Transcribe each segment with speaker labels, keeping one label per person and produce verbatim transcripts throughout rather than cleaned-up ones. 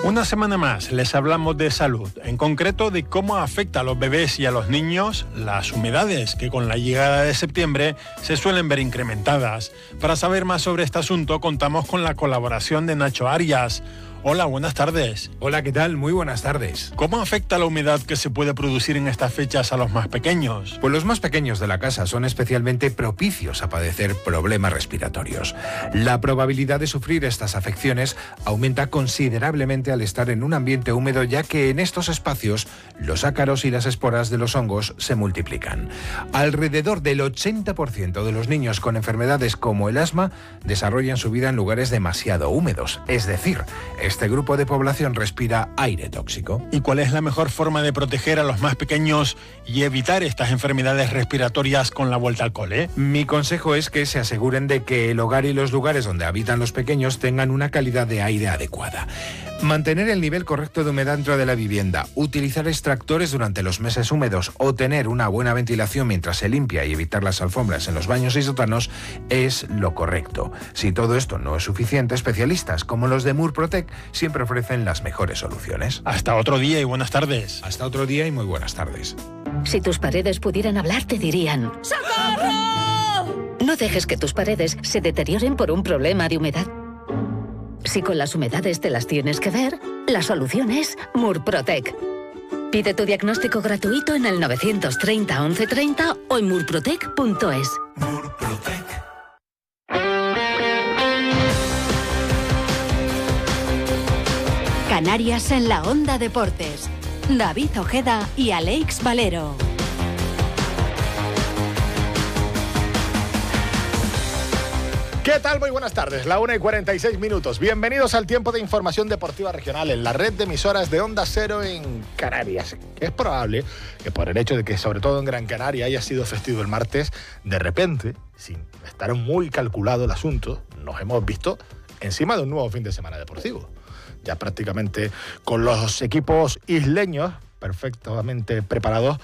Speaker 1: Una semana más les hablamos de salud, en concreto de cómo afecta a los bebés y a los niños las humedades que con la llegada de septiembre se suelen ver incrementadas. Para saber más sobre este asunto contamos con la colaboración de Nacho Arias. Hola, buenas tardes.
Speaker 2: Hola, ¿qué tal? Muy buenas tardes.
Speaker 1: ¿Cómo afecta la humedad que se puede producir en estas fechas a los más pequeños?
Speaker 2: Pues los más pequeños de la casa son especialmente propicios a padecer problemas respiratorios. La probabilidad de sufrir estas afecciones aumenta considerablemente al estar en un ambiente húmedo, ya que en estos espacios los ácaros y las esporas de los hongos se multiplican. Alrededor del ochenta por ciento de los niños con enfermedades como el asma desarrollan su vida en lugares demasiado húmedos, es decir, este grupo de población respira aire tóxico.
Speaker 1: ¿Y cuál es la mejor forma de proteger a los más pequeños y evitar estas enfermedades respiratorias con la vuelta al cole?
Speaker 2: Mi consejo es que se aseguren de que el hogar y los lugares donde habitan los pequeños tengan una calidad de aire adecuada. Mantener el nivel correcto de humedad dentro de la vivienda, utilizar extractores durante los meses húmedos o tener una buena ventilación mientras se limpia y evitar las alfombras en los baños y sótanos es lo correcto. Si todo esto no es suficiente, especialistas como los de Murprotec siempre ofrecen las mejores soluciones.
Speaker 1: Hasta otro día y buenas tardes.
Speaker 2: Hasta otro día y muy buenas tardes.
Speaker 3: Si tus paredes pudieran hablar, te dirían: ¡socorro! No dejes que tus paredes se deterioren por un problema de humedad. Si con las humedades te las tienes que ver, la solución es Murprotec. Pide tu diagnóstico gratuito en el novecientos treinta once treinta o en murprotec punto es.
Speaker 4: Murprotec.
Speaker 5: Canarias en la Onda Deportes. David Ojeda y Alex Valero.
Speaker 6: ¿Qué tal? Muy buenas tardes, la una y cuarenta y seis minutos. Bienvenidos al tiempo de información deportiva regional en la red de emisoras de Onda Cero en Canarias. Es probable que por el hecho de que sobre todo en Gran Canaria haya sido festivo el martes, de repente, sin estar muy calculado el asunto, nos hemos visto encima de un nuevo fin de semana deportivo. Ya prácticamente con los equipos isleños perfectamente preparados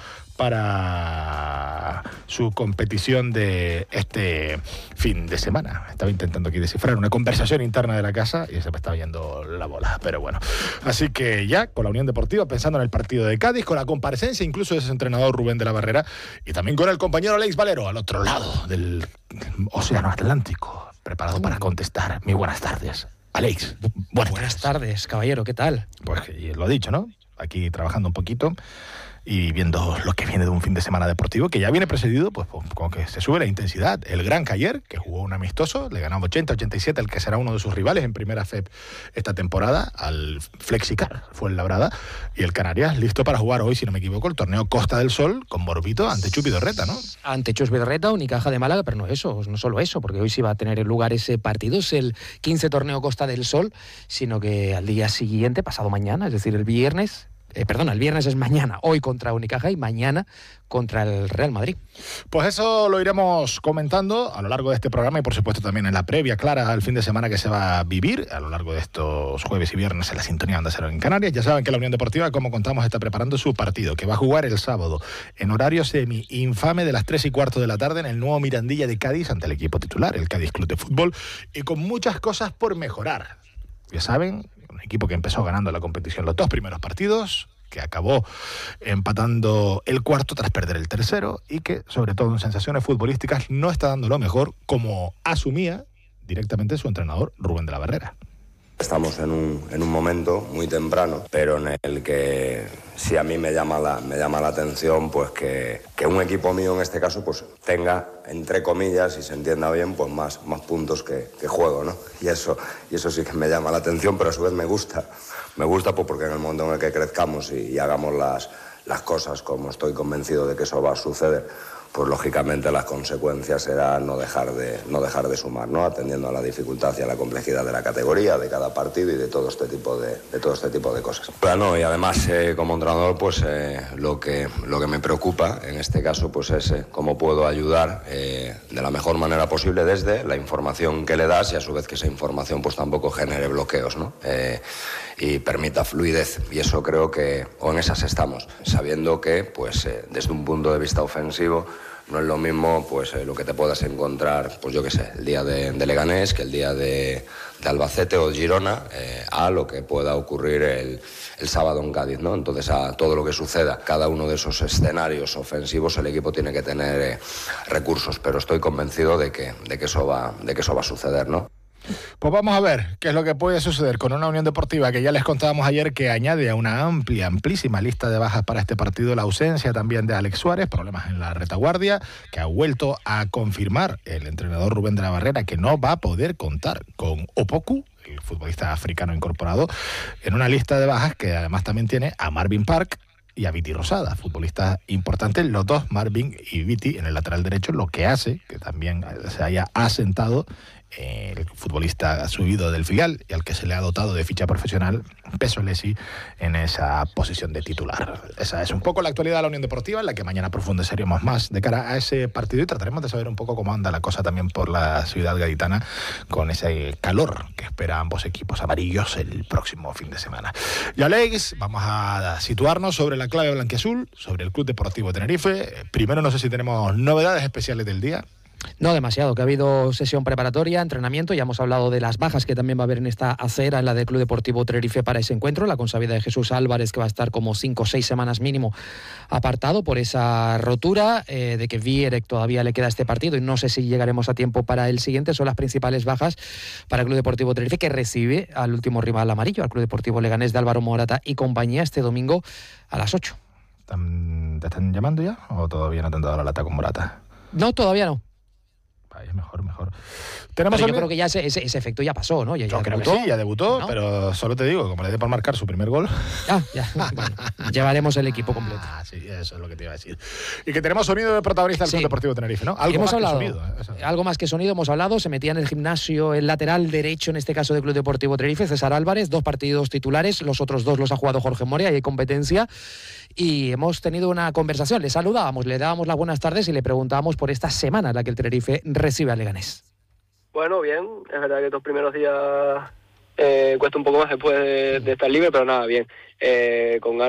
Speaker 6: para su competición de este fin de semana. Estaba intentando aquí descifrar una conversación interna de la casa y se me estaba yendo la bola, pero bueno. Así que ya con la Unión Deportiva, pensando en el partido de Cádiz, con la comparecencia incluso de ese entrenador Rubén de la Barrera y también con el compañero Alex Valero al otro lado del Océano Atlántico, preparado para contestar. Muy buenas tardes. Alex, buenas,
Speaker 7: buenas tardes, caballero, ¿qué tal?
Speaker 6: Pues lo dicho, ¿no? Aquí trabajando un poquito y viendo lo que viene de un fin de semana deportivo que ya viene precedido, pues como que se sube la intensidad. El Gran Cayer, que jugó un amistoso, le ganó ochenta a ochenta y siete, el que será uno de sus rivales en primera F E P esta temporada, al Flexicar, fue el Labrada, y el Canarias listo para jugar hoy, si no me equivoco, el torneo Costa del Sol con Borbito ante Chupi Dorreta, ¿no?
Speaker 7: Ante Chupi Dorreta, Unicaja de Málaga, pero no eso, no solo eso, porque hoy sí va a tener lugar ese partido, es el quince torneo Costa del Sol, sino que al día siguiente, pasado mañana, es decir, el viernes, Eh, perdona, el viernes es mañana, hoy contra Unicaja y mañana contra el Real Madrid.
Speaker 6: Pues eso lo iremos comentando a lo largo de este programa y por supuesto también en la previa clara al fin de semana que se va a vivir a lo largo de estos jueves y viernes en la sintonía de Onda Cero en Canarias. Ya saben que la Unión Deportiva, como contamos, está preparando su partido que va a jugar el sábado en horario semi-infame de las tres y cuarto de la tarde en el nuevo Mirandilla de Cádiz ante el equipo titular, el Cádiz Club de Fútbol, y con muchas cosas por mejorar. Ya saben, un equipo que empezó ganando la competición los dos primeros partidos, que acabó empatando el cuarto tras perder el tercero y que, sobre todo en sensaciones futbolísticas, no está dando lo mejor, como asumía directamente su entrenador Rubén de la Barrera.
Speaker 8: Estamos en un, en un momento muy temprano, pero en el que sí a mí me llama la, me llama la atención pues que, que un equipo mío en este caso pues tenga, entre comillas, y se entienda bien, pues más, más puntos que, que juego, ¿no? Y eso, y eso sí que me llama la atención, pero a su vez me gusta. Me gusta pues, porque en el momento en el que crezcamos y, y hagamos las, las cosas como estoy convencido de que eso va a suceder, pues lógicamente las consecuencias serán no dejar de, no dejar de sumar, ¿no? Atendiendo a la dificultad y a la complejidad de la categoría, de cada partido y de todo este tipo de, de, todo este tipo de cosas. Bueno, y además eh, como entrenador pues eh, lo, que, lo que me preocupa en este caso pues es eh, cómo puedo ayudar eh, de la mejor manera posible desde la información que le das y a su vez que esa información pues tampoco genere bloqueos, ¿no? Eh, y permita fluidez, y eso creo que, o en esas estamos, sabiendo que pues eh, desde un punto de vista ofensivo No es lo mismo pues eh, lo que te puedas encontrar, pues yo qué sé, el día de, de Leganés que el día de, de Albacete o Girona, eh, a lo que pueda ocurrir el, el sábado en Cádiz, ¿no? Entonces, a todo lo que suceda, cada uno de esos escenarios ofensivos, el equipo tiene que tener eh, recursos, pero estoy convencido de que, de que eso va, de que eso va a suceder, ¿no?
Speaker 6: Pues vamos a ver qué es lo que puede suceder con una Unión Deportiva que ya les contábamos ayer que añade a una amplia, amplísima lista de bajas para este partido la ausencia también de Alex Suárez, problemas en la retaguardia, que ha vuelto a confirmar el entrenador Rubén de la Barrera que no va a poder contar con Opoku, el futbolista africano incorporado, en una lista de bajas que además también tiene a Marvin Park y a Viti Rosada, futbolistas importantes, los dos, Marvin y Viti, en el lateral derecho, lo que hace que también se haya asentado el futbolista subido del filial y al que se le ha dotado de ficha profesional, Peso Lesi, en esa posición de titular. Esa es un poco la actualidad de la Unión Deportiva, en la que mañana profundizaremos más de cara a ese partido y trataremos de saber un poco cómo anda la cosa también por la ciudad gaditana con ese calor que espera ambos equipos amarillos el próximo fin de semana. Y Alex, vamos a situarnos sobre la clave blanquiazul, sobre el Club Deportivo Tenerife. Primero, no sé si tenemos novedades especiales del día.
Speaker 7: No demasiado, que ha habido sesión preparatoria, entrenamiento, ya hemos hablado de las bajas que también va a haber en esta acera, en la del Club Deportivo Tenerife para ese encuentro, la consabida de Jesús Álvarez, que va a estar como cinco o seis semanas mínimo apartado por esa rotura, eh, de que Vierek todavía le queda este partido y no sé si llegaremos a tiempo para el siguiente. Son las principales bajas para el Club Deportivo Tenerife, que recibe al último rival amarillo, al Club Deportivo Leganés de Álvaro Morata y compañía, este domingo a las ocho.
Speaker 6: ¿Te están llamando ya o todavía no te han dado la lata con Morata?
Speaker 7: No, todavía no.
Speaker 6: Es mejor, mejor. Tenemos
Speaker 7: pero yo
Speaker 6: el...
Speaker 7: creo que ya ese, ese, ese efecto ya pasó, ¿no? Ya,
Speaker 6: yo
Speaker 7: ya
Speaker 6: creo
Speaker 7: debutó,
Speaker 6: que sí, ya debutó,
Speaker 7: ¿no?
Speaker 6: Pero solo te digo, como le dé por marcar su primer gol.
Speaker 7: Ah, ya, bueno, llevaremos el equipo completo.
Speaker 6: Ah, sí, eso es lo que te iba a decir. Y que tenemos sonido de protagonista del
Speaker 7: sí.
Speaker 6: Club Deportivo Tenerife, ¿no? Algo
Speaker 7: hemos
Speaker 6: más
Speaker 7: hablado,
Speaker 6: que sonido. ¿eh?
Speaker 7: Algo más que sonido, hemos hablado, se metía en el gimnasio el lateral derecho, en este caso del Club Deportivo Tenerife, César Álvarez, dos partidos titulares, los otros dos los ha jugado Jorge Moria y hay competencia. Y hemos tenido una conversación, le saludábamos, le dábamos las buenas tardes y le preguntábamos por esta semana en la que el Tenerife recibe a Leganés.
Speaker 4: Bueno, bien, es verdad que estos primeros días eh, cuesta un poco más después de, de estar libre, pero nada, bien, eh, con ganas